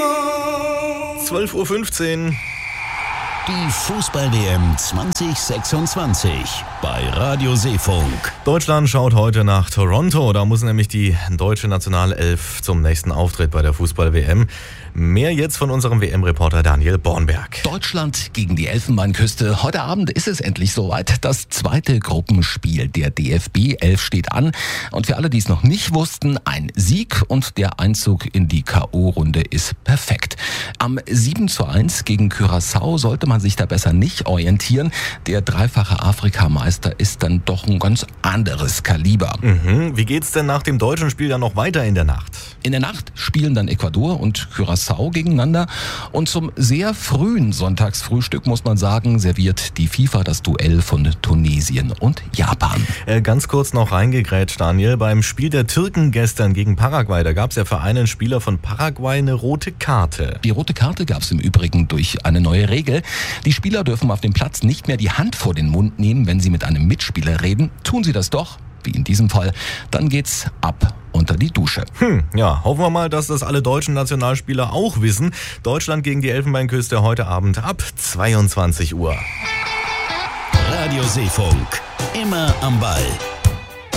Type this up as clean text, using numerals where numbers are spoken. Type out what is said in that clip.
12:15 Uhr. Die Fußball-WM 2026 bei Radio Seefunk. Deutschland schaut heute nach Toronto. Da muss nämlich die deutsche Nationalelf zum nächsten Auftritt bei der Fußball-WM. Mehr jetzt von unserem WM-Reporter Daniel Bornberg. Deutschland gegen die Elfenbeinküste. Heute Abend ist es endlich soweit. Das zweite Gruppenspiel der DFB 11 steht an. Und für alle, die es noch nicht wussten, ein Sieg und der Einzug in die K.O.-Runde ist perfekt. Am 7:1 gegen Curaçao sollte man sich da besser nicht orientieren. Der dreifache Afrikameister ist dann doch ein ganz anderes Kaliber. Wie geht's denn nach dem deutschen Spiel dann noch weiter in der Nacht? In der Nacht spielen dann Ecuador und Curaçao gegeneinander. Und zum sehr frühen Sonntagsfrühstück, muss man sagen, serviert die FIFA das Duell von Tunesien und Japan. Ganz kurz noch reingegrätscht, Daniel. Beim Spiel der Türken gestern gegen Paraguay, da gab es ja für einen Spieler von Paraguay eine rote Karte. Die rote Karte gab es im Übrigen durch eine neue Regel. Die Spieler dürfen auf dem Platz nicht mehr die Hand vor den Mund nehmen, wenn sie mit einem Mitspieler reden. Tun sie das doch, wie in diesem Fall, dann geht's ab unter die Dusche. Ja, hoffen wir mal, dass das alle deutschen Nationalspieler auch wissen. Deutschland gegen die Elfenbeinküste heute Abend ab 22 Uhr. Radio Seefunk, immer am Ball.